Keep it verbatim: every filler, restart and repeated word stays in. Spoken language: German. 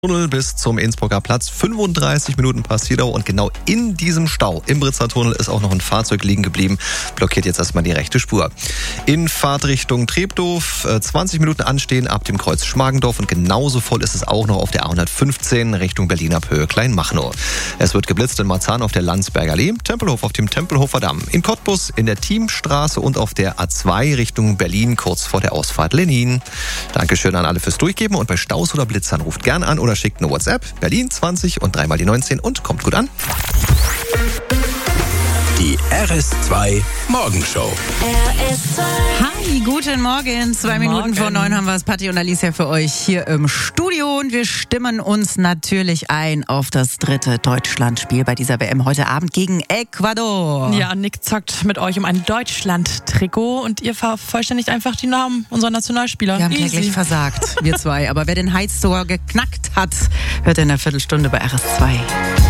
Tunnel bis zum Innsbrucker Platz. fünfunddreißig Minuten passiert und genau in diesem Stau im Britzer Tunnel ist auch noch ein Fahrzeug liegen geblieben. Blockiert jetzt erstmal die rechte Spur. In Fahrtrichtung Treptow zwanzig Minuten anstehen ab dem Kreuz Schmargendorf und genauso voll ist es auch noch auf der A hundertfünfzehn Richtung Berlin ab Höhe Kleinmachnow. Es wird geblitzt in Marzahn auf der Landsberger Allee, Tempelhof auf dem Tempelhofer Damm, in Cottbus in der Thiemstraße und auf der A zwei Richtung Berlin kurz vor der Ausfahrt Lenin. Dankeschön an alle fürs Durchgeben und bei Staus oder Blitzern ruft gern an oder schickt eine WhatsApp, Berlin zwanzig und dreimal die neunzehn und kommt gut an. Die R S zwei Morgenshow. R S zwei. Hi, guten Morgen. Zwei Morgen. Minuten vor neun haben wir es, Patti und Alicia, für euch hier im Studio. Und wir stimmen uns natürlich ein auf das dritte Deutschlandspiel bei dieser W M heute Abend gegen Ecuador. Ja, Nick zockt mit euch um ein Deutschland-Trikot und ihr vervollständigt einfach die Namen unserer Nationalspieler. Wir haben Easy. täglich versagt, wir zwei. Aber wer den Heiztor geknackt hat, hört in einer Viertelstunde bei R S zwei.